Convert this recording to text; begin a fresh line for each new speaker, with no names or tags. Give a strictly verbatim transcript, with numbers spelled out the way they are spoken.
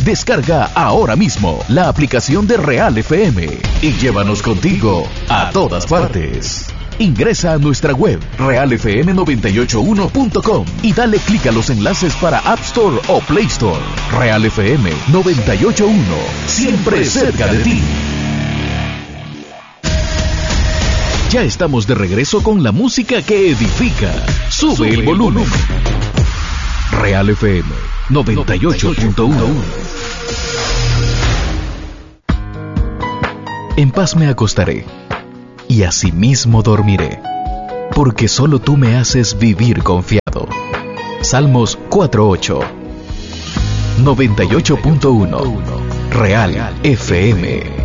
Descarga ahora mismo la aplicación de Real F M y llévanos contigo a todas partes. Ingresa a nuestra web real f m noventa y ocho uno punto com y dale clic a los enlaces para App Store o Play Store. Real F M noventa y ocho uno, siempre cerca de ti. Ya estamos de regreso con la música que edifica. Sube, Sube el volumen. Real F M noventa y ocho punto uno. En paz me acostaré y asimismo dormiré, porque solo tú me haces vivir confiado. Salmos cuatro ocho. noventa y ocho punto uno. Real F M.